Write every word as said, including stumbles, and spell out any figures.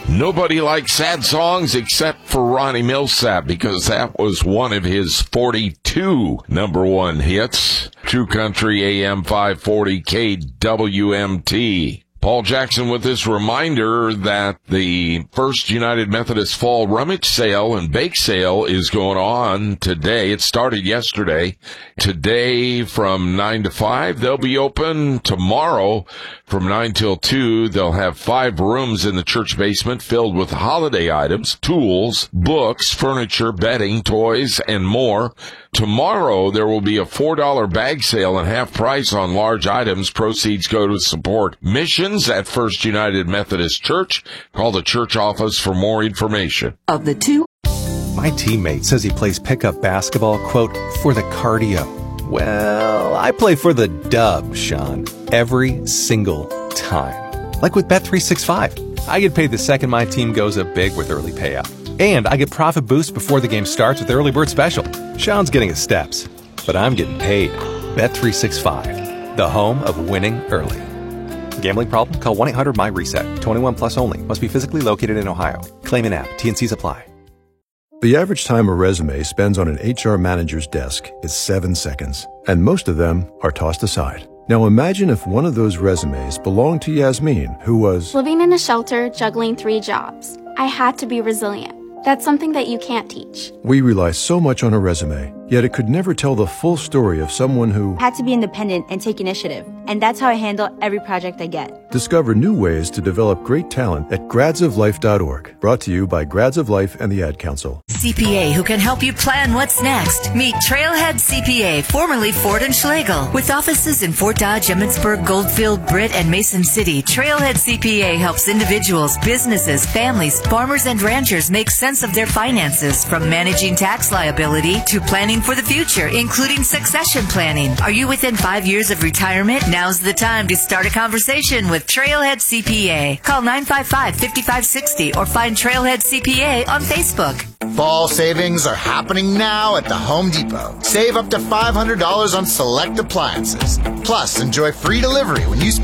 Nobody likes sad songs except for Ronnie Milsap, because that was one of his forty-two number one hits. True Country A M five forty K W M T. Paul Jackson with this reminder that the First United Methodist Fall Rummage Sale and Bake Sale is going on today. It started yesterday. Today from nine to five. They'll be open tomorrow from nine till two. They'll have five rooms in the church basement filled with holiday items, tools, books, furniture, bedding, toys, and more. Tomorrow there will be a four dollar bag sale and half price on large items. Proceeds go to support missions at First United Methodist Church. Call the church office for more information. Of the two, my teammate says he plays pickup basketball, quote, for the cardio. Well, I play for the dub, Sean, every single time. Like with Bet three sixty-five. I get paid the second my team goes up big with early payout. And I get profit boost before the game starts with early bird special. Sean's getting his steps, but I'm getting paid. Bet three sixty-five, the home of winning early. Gambling problem? Call one eight hundred my reset. twenty-one plus only. Must be physically located in Ohio. Claim in app. T and C's apply. The average time a resume spends on an H R manager's desk is seven seconds, and most of them are tossed aside. Now imagine if one of those resumes belonged to Yasmin, who was living in a shelter, juggling three jobs. I had to be resilient. That's something that you can't teach. We rely so much on a resume, yet it could never tell the full story of someone who had to be independent and take initiative. And that's how I handle every project I get. Discover new ways to develop great talent at grads of life dot org. Brought to you by Grads of Life and the Ad Council. C P A who can help you plan what's next. Meet Trailhead C P A, formerly Ford and Schlegel. With offices in Fort Dodge, Emmitsburg, Goldfield, Britt, and Mason City, Trailhead C P A helps individuals, businesses, families, farmers, and ranchers make sense of their finances, from managing tax liability to planning for the future, including succession planning. Are you within five years of retirement? Now's the time to start a conversation with Trailhead C P A. Call nine five five, five five six zero or find Trailhead C P A on Facebook. Fall savings are happening now at the Home Depot. Save up to five hundred dollars on select appliances. Plus, enjoy free delivery when you